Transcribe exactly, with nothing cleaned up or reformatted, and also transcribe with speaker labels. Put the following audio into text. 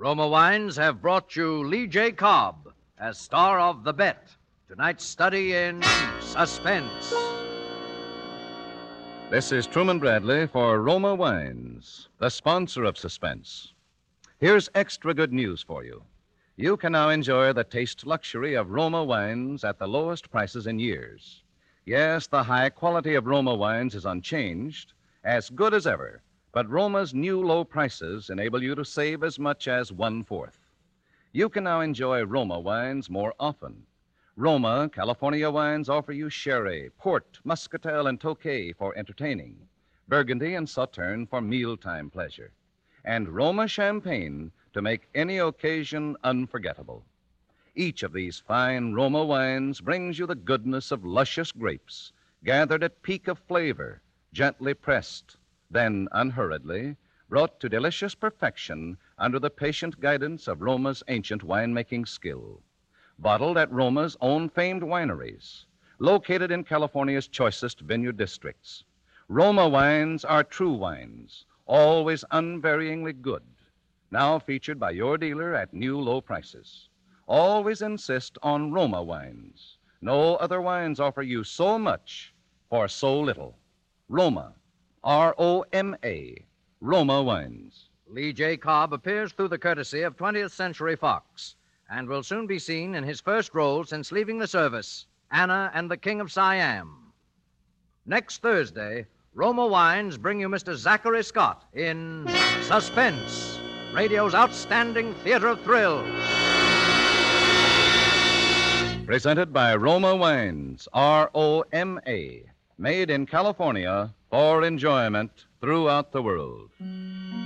Speaker 1: Roma Wines have brought you Lee J. Cobb as star of The Bet, tonight's study in suspense.
Speaker 2: This is Truman Bradley for Roma Wines, the sponsor of Suspense. Here's extra good news for you. You can now enjoy the taste luxury of Roma wines at the lowest prices in years. Yes, the high quality of Roma wines is unchanged, as good as ever, but Roma's new low prices enable you to save as much as one-fourth. You can now enjoy Roma wines more often. Roma, California wines offer you sherry, port, muscatel, and tokay for entertaining, Burgundy and Sauterne for mealtime pleasure, and Roma champagne to make any occasion unforgettable. Each of these fine Roma wines brings you the goodness of luscious grapes, gathered at peak of flavor, gently pressed, then unhurriedly brought to delicious perfection under the patient guidance of Roma's ancient winemaking skill. Bottled at Roma's own famed wineries, located in California's choicest vineyard districts. Roma wines are true wines, always unvaryingly good. Now featured by your dealer at new low prices. Always insist on Roma wines. No other wines offer you so much for so little. Roma, R O M A, Roma wines.
Speaker 1: Lee J. Cobb appears through the courtesy of twentieth Century Fox and will soon be seen in his first role since leaving the service, Anna and the King of Siam. Next Thursday, Roma Wines bring you Mister Zachary Scott in Suspense, radio's outstanding theater of thrills.
Speaker 2: Presented by Roma Wines, R O M A, made in California for enjoyment throughout the world.